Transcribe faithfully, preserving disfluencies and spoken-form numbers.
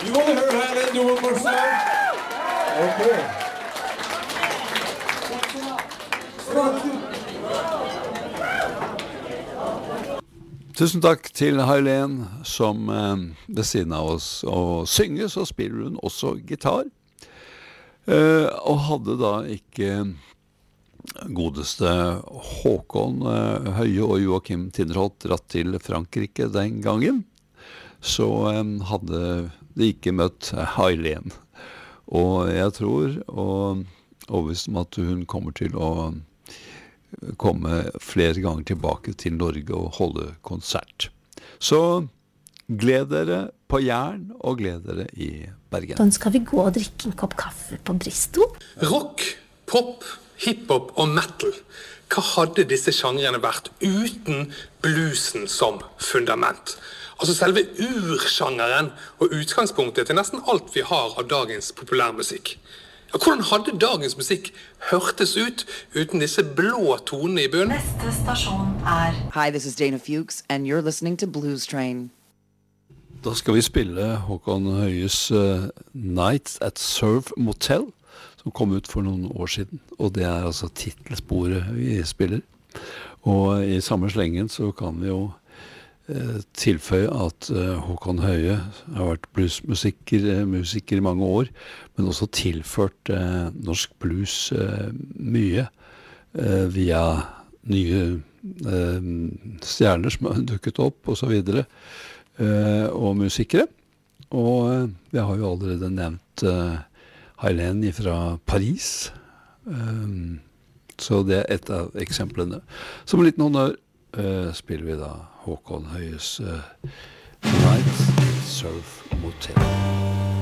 You want to hear Helen do one more song? Okay. Tusen takk til Helen, som eh, ved siden av oss og synger, så spiller hun også gitar. Eh, og hadde da ikke godeste Håkon eh, Høie og Joakim Tinderholt dratt til Frankrike den gangen, så eh, hadde de ikke møtt Helen. Og jeg tror, og overbevist om at hun kommer til å komme flere ganger tilbake til Norge og holde konsert. Så gled dere på Jern og gled dere i Bergen. Da skal vi gå og drikke en kopp kaffe på Bristol. Rock, pop, hiphop og metal. Hva hadde disse sjangrene vært uten bluesen som fundament? Altså selve ursjangeren og utgangspunktet til nesten alt vi har av dagens populærmusikk. Ja, hvordan hadde dagens musikk hørtes ut uten disse blå tonene i bunnen? Neste stasjon er... Hi, this is Dana Fuchs, and you're listening to Blues Train. Da skal vi spille Håkon Høies uh, Night at Surf Motel, som kom ut for noen år siden. Og det er altså titelsporet vi spiller. Og i samme slengen så kan vi jo uh, tilføye at uh, Håkon Høie har vært bluesmusiker uh, musiker i mange år, men også tilført uh, norsk blues uh, mye uh, via nye uh, stjerner som har dukket opp og så videre. Uh, og musikere. Og uh, vi har jo allerede nevnt uh, Helen fra Paris. Um, så det er et av eksemplene. Som en liten honnør uh, spiller vi da Håkon Høies uh, Night Surf Motel.